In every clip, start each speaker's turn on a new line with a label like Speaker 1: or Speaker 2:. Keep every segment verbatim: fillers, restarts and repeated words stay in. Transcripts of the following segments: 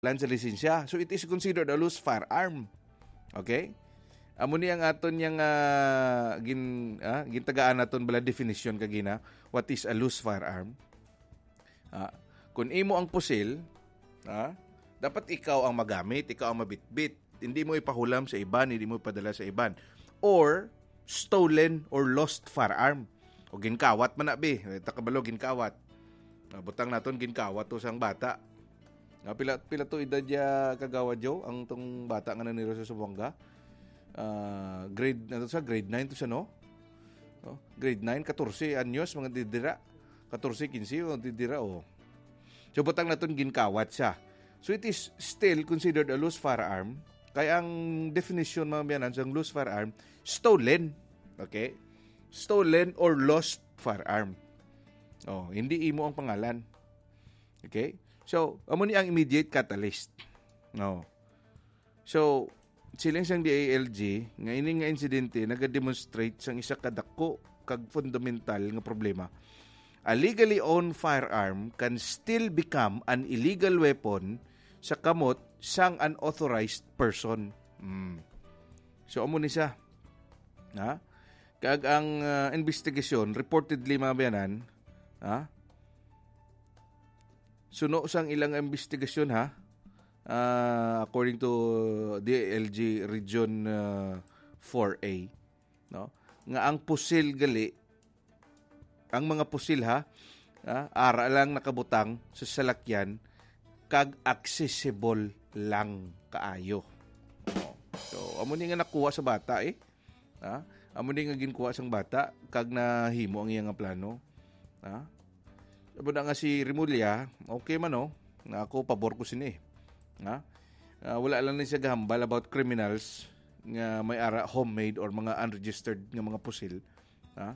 Speaker 1: lan sa lisensya. So it is considered a loose firearm. Okay? Amo ni ang aton yang uh, gin ah, gintagaan naton bala definition kagina what is a loose firearm. Ah, kung imo ang pusil, ah, dapat ikaw ang magamit, ikaw ang mabitbit. Hindi mo ipahulam sa iban, hindi mo ipadala sa iban. Or stolen or lost firearm. O ginkawat man na be, takabalo ginkawat. Ah, butang naton ginkawat to sang bata. Ah, pila pila to edad ya kagawa jo ang tong bata nga naniro sa Sumbonga. Uh, grade ano sa grade nine to sa no? Oh, grade nine, fourteen anyos mga didira. fourteen, fifteen mga didira oh. So butang naton ginkawat siya. So it is still considered a loose firearm. Kaya ang definition mga biyanan sa loose firearm, stolen. Okay? Stolen or lost firearm. Oh, hindi imo ang pangalan. Okay? So, amo ni ang immediate catalyst. No. So, silang sang D A L G, nga ini nga insidente, nag-demonstrate sang isa kadako kag fundamental nga problema. A legally owned firearm can still become an illegal weapon sa kamot sang unauthorized person. Mm. So, amo ni siya. Ha? Kag ang uh, investigation, reportedly mga bayanan, ha? Suno sang ilang investigasyon ha, uh, according to D A L G Region uh, four A, no? Nga ang pusil gali, ang mga pusil ha, uh, ara lang nakabutang sa salakyan kag accessible lang kaayo. No? So, amo ni nga nakuha sa bata eh. Ha? Amo ni nga ginkuha sang bata kag nahimo ang iyang plano. Ha? Sabi na nga si Remulla, okay man no, nga ako pabor ko sini. Ha? Uh, wala lang na siya gahambal about criminals nga may ara homemade or mga unregistered nga mga pusil. Ha?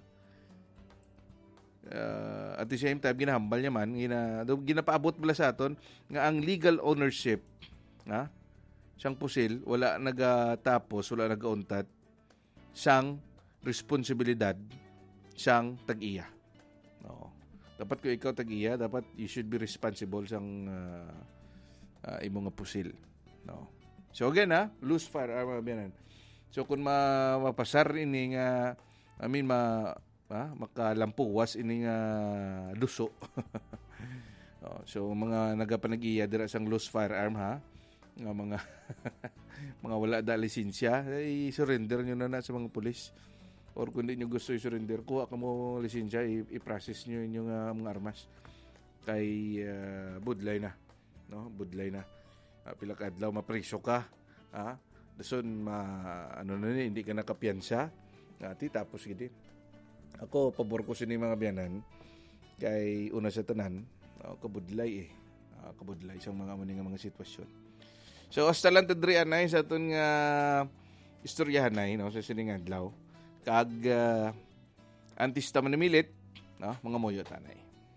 Speaker 1: Uh, at the same time, ginahambal niya man, gina, ginapaabot pala sa aton nga ang legal ownership, ha? Siyang pusil, wala nagatapos, wala nagauntat, siyang responsibilidad, siyang tag-iya. No. Dapat kung ikaw tag-iya, dapat you should be responsible sang uh, uh, imong nga pusil. No. So again ha, loose firearm uh, so kung ma mapasar ini nga I mean ma ha, makalampuwas ini nga luso. oh, so mga nagapanag-iya dira sang loose firearm ha, nga mga mga wala da lisensya, ay surrender nyo na na sa mga pulis. Or kung hindi nyo gusto i-surrender, kuha ka mo lisensya, i-process nyo inyong uh, mga armas kay uh, budlay na. No? Budlay na. Uh, pila ka adlaw, mapreso ka. Ha? Dason, ma, ano na ni, hindi ka nakapiyansa. Ati, tapos gini. Ako, pabor ko sini mga biyanan kay una sa tanan, uh, kabudlay eh. Uh, kabudlay sa mga maning mga sitwasyon. So, hasta lang tadri anay sa itong uh, istoryahan na no? Sa sining adlaw. Kag uh, antista manimilit, no? Mga moyo tanay.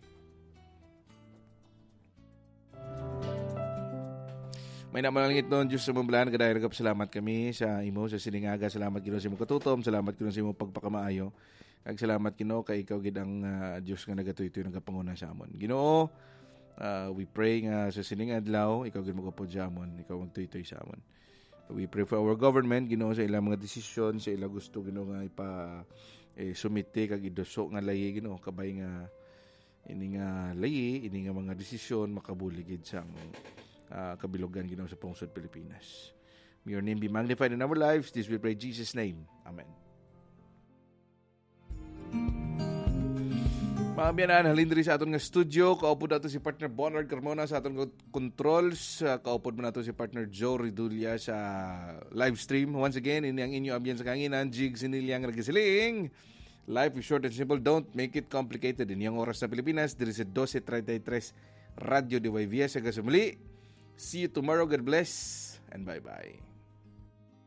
Speaker 1: May namalangit noon Diyos sa mambalan, kadayang nagapasalamat kami sa imo sa siningaga. Salamat Ginoo sa imo katutom, salamat Ginoo sa imo pagpakamaayo. Kag salamat Ginoo kay ikaw gid ang uh, Diyos nga nagatuytoy nagapanguna sa amon. Ginoo, uh, we pray nga sa sining adlaw ikaw gid magapod sa amon, ikaw magtuytoy sa amon. We pray for our government, Ginoo, sa ilang mga desisyon, sa ilang gusto, Ginoo, nga ipa eh, sumite kag idoso nga layi, Ginoo, kabay nga ini nga layi, ini nga mga desisyon makabuligid sang uh, kabilugan, Ginoo, sa pungsod Pilipinas. May your name be magnified in our lives. This we pray in Jesus' name. Amen. Mga biyanan, halindri sa aton nga studio. Kaupod nato si partner Bonard Carmona sa aton controls. Kaupod mo nato si partner Joe Ridulia sa live stream. Once again, ini ang inyo abyan sa kanginan. Jig Sinilyang nagisiling. Life is short and simple. Don't make it complicated. Ini ang oras sa Pilipinas. Diri sa twelve thirty-three Radio de Y V S. Hanggang sa muli. See you tomorrow. God bless. And bye-bye.